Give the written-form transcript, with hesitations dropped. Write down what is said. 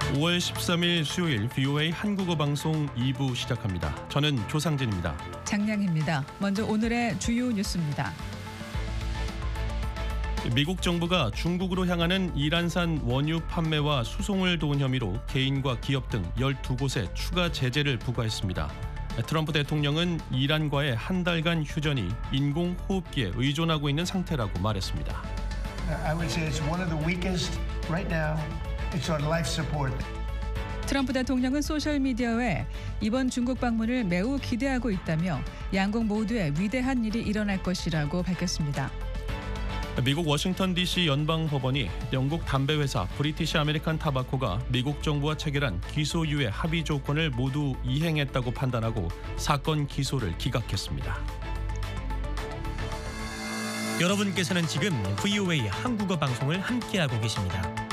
5월 13일 수요일 VOA 한국어 방송 2부 시작합니다. 저는 조상진입니다. 장량입니다. 먼저 오늘의 주요 뉴스입니다. 미국 정부가 중국으로 향하는 이란산 원유 판매와 수송을 도운 혐의로 개인과 기업 등 12곳에 추가 제재를 부과했습니다. 트럼프 대통령은 이란과의 한 달간 휴전이 인공호흡기에 의존하고 있는 상태라고 말했습니다. I would say it's one of the weakest right now. It's on life support. 트럼프 대통령은 소셜미디어에 이번 중국 방문을 매우 기대하고 있다며 양국 모두에 위대한 일이 일어날 것이라고 밝혔습니다. 미국 워싱턴 DC 연방법원이 영국 담배 회사 브리티시 아메리칸 타바코가 미국 정부와 체결한 기소유예 합의 조건을 모두 이행했다고 판단하고 사건 기소를 기각했습니다. 여러분께서는 지금 VOA 한국어 방송을 함께하고 계십니다.